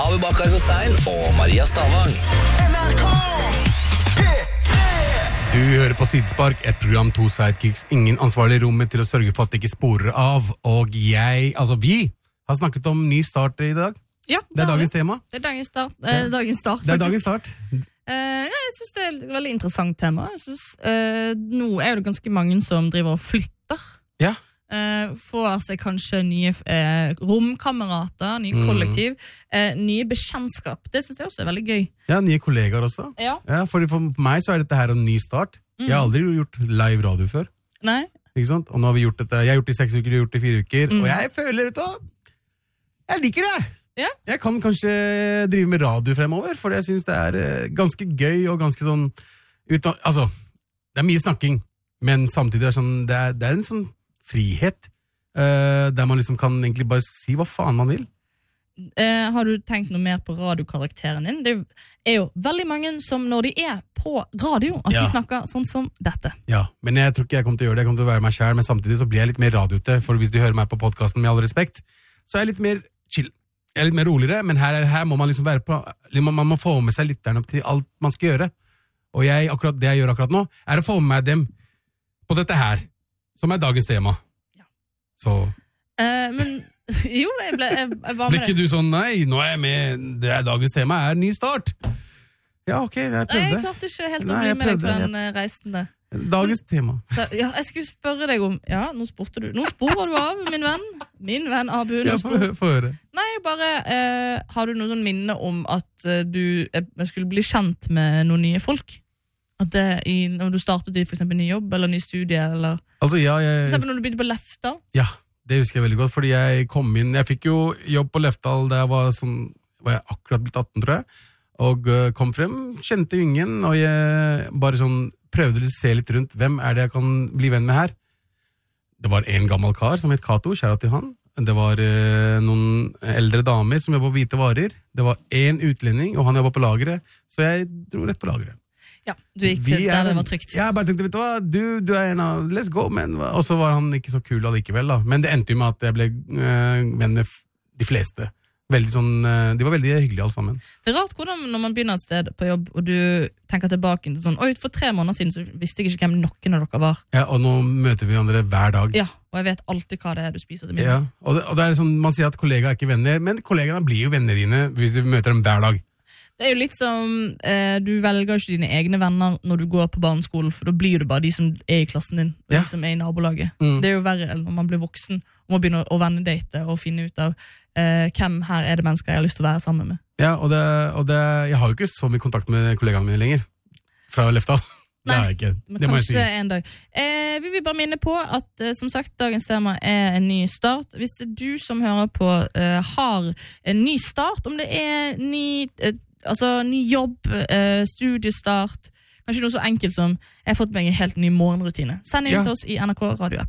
Abu Bakar Hussein og Maria Stavang. NRK P3. Du hører på Sidespark, et program, 2 sidekicks, ingen ansvarlig i rommet til å sørge for at det ikke sporer av. Og vi har snakket om ny start i dag. Ja, det er dagens tema. Det er dagens start. Dagens start, det er dagens start. Jeg synes det er et veldig interessant tema. Jeg synes, nå er det ganske mange som driver og flytter. Ja. Får seg kanskje nye romkamerater, nye kollektiv, nye bekjentskap. Det synes jeg også er veldig gøy. Ja, nye kollegaer også. Ja. For meg så er dette her en ny start. Jeg har aldri gjort live radio før. Nei. Ikke sant? Og nå har vi gjort dette. Jeg har gjort det i 6 uker, du har gjort det i 4 uker. Og jeg føler det jeg liker det! Ja. Jeg kan kanskje drive med radio fremover, for jeg synes det er ganske gøy og ganske sånn altså, det er mye snakking, men samtidig er sånn, det er en sånn frihet, der man liksom kan egentlig bare si hva faen man vil. Har du tenkt noe mer på radiokarakteren din? Det er jo veldig mange som når de er på radio, at de snakker sånn som dette. Ja, men jeg tror ikke jeg kommer til å gjøre det. Jeg kommer til å være meg selv, men samtidig så blir jeg litt mer radiote, for hvis du hører meg på podcasten med all respekt, så er jeg litt mer chill. Jeg er litt mer roligere, men her må man liksom være på, man må få med seg lytterne opp til alt man skal gjøre. Og det jeg gjør akkurat nå, er å få med meg dem på dette her, som er dagens tema. Ja. Så... men jo, jeg var med det. Ble ikke du sånn, nei, nå er jeg med, det er dagens tema, er ny start. Ja, ok, jeg prøvde. Nei, jeg klarte ikke helt å bli med deg på den reisen der. Dagens tema. Ja, jeg skulle spørre deg om, nå sporer du av, min venn Abu. Ja, få høre. Nei, bare, har du noe sånn minne om at du skulle bli kjent med noen nye folk? At det når du startet i for eksempel ny jobb, eller ny studie, eller... Altså, ja, for eksempel når du begynte på Lefdal? Ja, det husker jeg veldig godt, fordi jeg kom inn, jeg fikk jo jobb på Lefdal da jeg var jeg akkurat blitt 18, tror jeg, og kom frem, kjente jo ingen, og jeg bare sånn prøvde å se litt rundt, hvem er det jeg kan bli venn med her? Det var en gammel kar som het Kato, kjære til han. Det var noen eldre damer som jobbet på hvite varer. Det var en utlending, og han jobbet på lageret, så jeg dro rett på lageret. Ja, du gikk til der det var trygt. Ja, jeg bare tenkte, vet du hva, du er en av, let's go, men, og så var han ikke så kul allikevel da. Men det endte jo med at jeg ble venn med de fleste. Veldig sånn, de var veldig hyggelige alle sammen. Det er rart hvordan når man begynner et sted på jobb, og du tenker tilbake til sånn, for 3 måneder siden så visste jeg ikke hvem noen av dere var. Ja, og nå møter vi andre hver dag. Ja, og jeg vet alltid hva det er du spiser til middag. Ja, og det er sånn, man sier at kollegaer er ikke venner, men kollegaene blir jo venner dine hvis du møter dem hver dag. Det er jo litt som, du velger ikke dine egne venner når du går på barneskolen, for da blir det bare de som er i klassen din, og de som er i nabolaget. Det er jo verre når man blir voksen, og må begynne å vennedate og finne ut av hvem her er det mennesker jeg har lyst til å være sammen med. Ja, og jeg har jo ikke så mye kontakt med kollegaene mine lenger, fra Lefdal. Nei, det men kanskje en dag. Vi vil bare minne på at, som sagt, dagens tema er en ny start. Hvis det er du som hører på har en ny start, om det er ny jobb, studiestart, kanskje noe så enkelt som jeg har fått meg en helt ny morgenrutine. Send inn til oss i NRK Radio-appen.